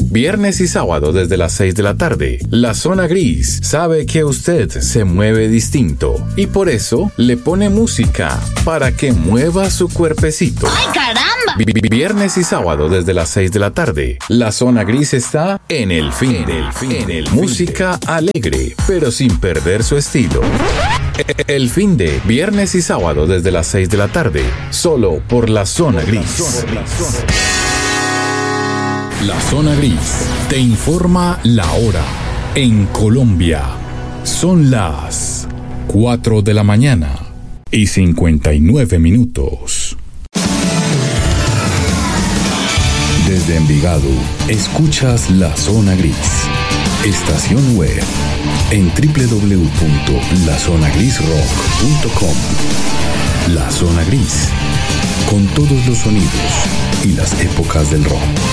viernes y sábado desde las 6 de la tarde. La Zona Gris sabe que usted se mueve distinto y por eso le pone música para que mueva su cuerpecito. ¡Ay, caramba! Viernes y sábado desde las 6 de la tarde. La Zona Gris está en el fin. Música alegre, pero sin perder su estilo. El fin de viernes y sábado desde las 6 de la tarde, solo por La Zona Gris. La Zona Gris te informa la hora. En Colombia son las 4 de la mañana y 59 minutos. Desde Envigado, escuchas La Zona Gris. Estación web en www.lazonagrisrock.com. La Zona Gris, con todos los sonidos y las épocas del rock.